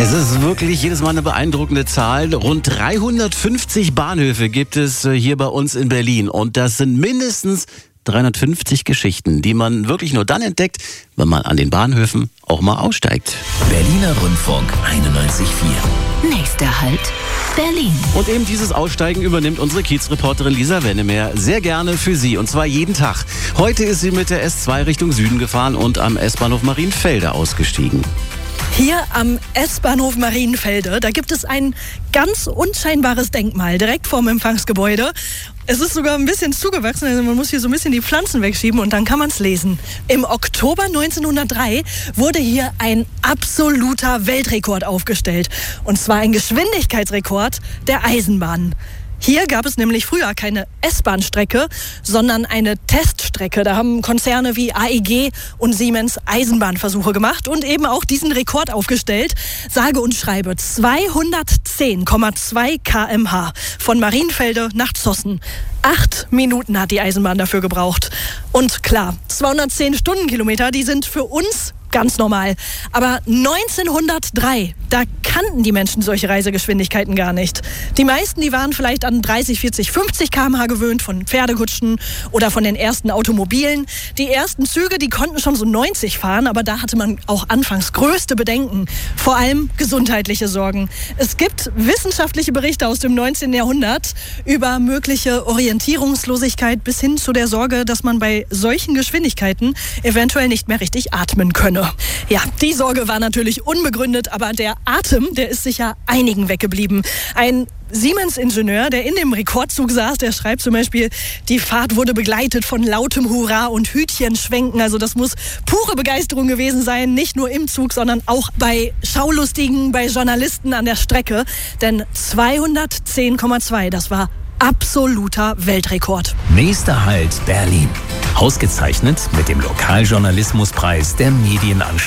Es ist wirklich jedes Mal eine beeindruckende Zahl. Rund 350 Bahnhöfe gibt es hier bei uns in Berlin. Und das sind mindestens 350 Geschichten, die man wirklich nur dann entdeckt, wenn man an den Bahnhöfen auch mal aussteigt. Berliner Rundfunk 91.4. Nächster Halt, Berlin. Und eben dieses Aussteigen übernimmt unsere Kiezreporterin Lisa Wennemer sehr gerne für Sie. Und zwar jeden Tag. Heute ist sie mit der S2 Richtung Süden gefahren und am S-Bahnhof Marienfelde ausgestiegen. Hier am S-Bahnhof Marienfelde, da gibt es ein ganz unscheinbares Denkmal direkt vorm Empfangsgebäude. Es ist sogar ein bisschen zugewachsen, also man muss hier so ein bisschen die Pflanzen wegschieben und dann kann man es lesen. Im Oktober 1903 wurde hier ein absoluter Weltrekord aufgestellt. Und zwar ein Geschwindigkeitsrekord der Eisenbahn. Hier gab es nämlich früher keine S-Bahn-Strecke, sondern eine Teststrecke. Da haben Konzerne wie AEG und Siemens Eisenbahnversuche gemacht und eben auch diesen Rekord aufgestellt. Sage und schreibe 210,2 km/h von Marienfelde nach Zossen. 8 Minuten hat die Eisenbahn dafür gebraucht. Und klar, 210 Stundenkilometer, die sind für uns ganz normal. Aber 1903, da kannten die Menschen solche Reisegeschwindigkeiten gar nicht. Die meisten, die waren vielleicht an 30, 40, 50 km/h gewöhnt von Pferdekutschen oder von den ersten Automobilen. Die ersten Züge, die konnten schon so 90 fahren, aber da hatte man auch anfangs größte Bedenken. Vor allem gesundheitliche Sorgen. Es gibt wissenschaftliche Berichte aus dem 19. Jahrhundert über mögliche Orientierungslosigkeit bis hin zu der Sorge, dass man bei solchen Geschwindigkeiten eventuell nicht mehr richtig atmen könne. Ja, die Sorge war natürlich unbegründet, aber der Atem, der ist sicher einigen weggeblieben. Ein Siemens-Ingenieur, der in dem Rekordzug saß, der schreibt zum Beispiel, die Fahrt wurde begleitet von lautem Hurra und Hütchenschwenken. Also das muss pure Begeisterung gewesen sein, nicht nur im Zug, sondern auch bei Schaulustigen, bei Journalisten an der Strecke. Denn 210,2, das war absoluter Weltrekord. Nächster Halt, Berlin. Ausgezeichnet mit dem Lokaljournalismuspreis der Medienanstalt.